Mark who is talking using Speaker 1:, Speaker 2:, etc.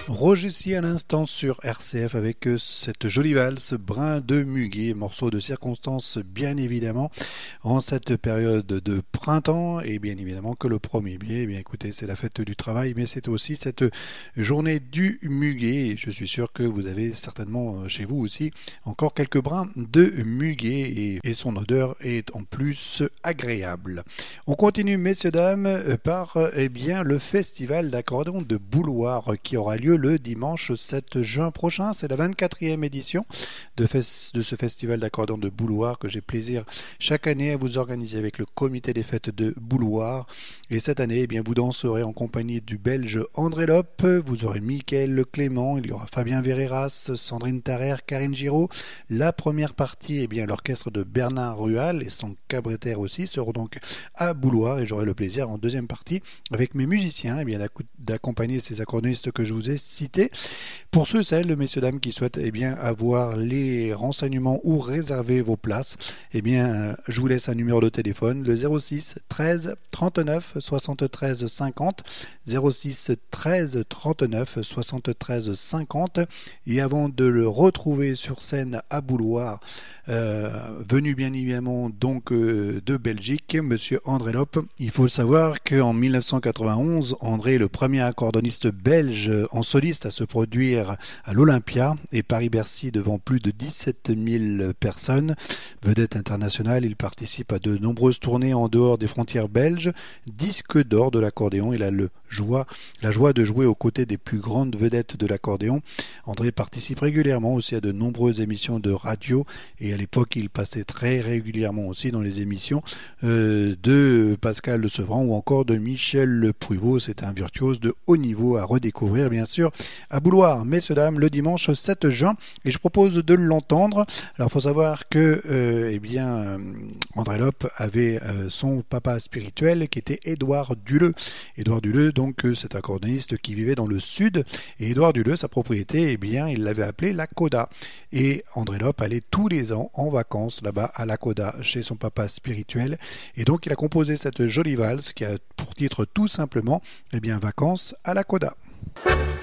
Speaker 1: Roger Si à l'instant sur RCF avec cette jolie valse Brin de Muguet, morceau de circonstance bien évidemment en cette période de printemps et bien évidemment que le 1er mai, eh bien écoutez, c'est la fête du travail mais c'est aussi cette journée du muguet et je suis sûr que vous avez certainement chez vous aussi encore quelques brins de muguet et son odeur est en plus agréable. On continue messieurs dames par bien le festival d'accordéon de Bouloir qui aura lieu le dimanche 7 juin prochain. C'est la 24e édition de ce festival d'accordéon de Bouloir que j'ai plaisir chaque année à vous organiser avec le comité des fêtes de Bouloir. Et cette année, eh bien, vous danserez en compagnie du Belge André Lope, vous aurez Mickaël Clément, il y aura Fabien Verreras, Sandrine Tarrer, Karine Giraud. La première partie, eh bien, l'orchestre de Bernard Rual et son cabareter aussi seront donc à Bouloir et j'aurai le plaisir en deuxième partie avec mes musiciens eh bien, d'accompagner ces accordéonistes que je vous ai cités. Pour ceux et celles, messieurs dames, qui souhaitent eh bien, avoir les renseignements ou réserver vos places, eh bien, je vous laisse un numéro de téléphone, le 06 13 39 73 50, 06 13 39 73 50. Et avant de le retrouver sur scène à Bouloir, venu bien évidemment donc de Belgique, monsieur André Lope. Il faut savoir qu'en 1991, André est le premier accordoniste belge en soliste à se produire à l'Olympia et Paris-Bercy devant plus de 17 000 personnes. Vedette internationale, il participe à de nombreuses tournées en dehors des frontières belges. Disque d'or de l'accordéon, il a la joie de jouer aux côtés des plus grandes vedettes de l'accordéon. André participe régulièrement aussi à de nombreuses émissions de radio et à l'époque il passait très régulièrement aussi dans les émissions de Pascal Le Sevran ou encore de Michel Pruvot. C'est un virtuose de haut niveau à redécouvrir bien sûr à Bouloir, messieurs dames, le dimanche 7 juin et je propose de l'entendre. Alors il faut savoir que André Lope avait son papa spirituel qui était Édouard Duleux. Édouard Duleux, donc cet accordéoniste qui vivait dans le sud et Édouard Duleux, sa propriété, eh bien, il l'avait appelée la Coda. Et André Lope allait tous les ans en vacances là-bas à la Coda chez son papa spirituel et donc il a composé cette jolie valse qui a pour titre tout simplement eh bien, Vacances à la Coda.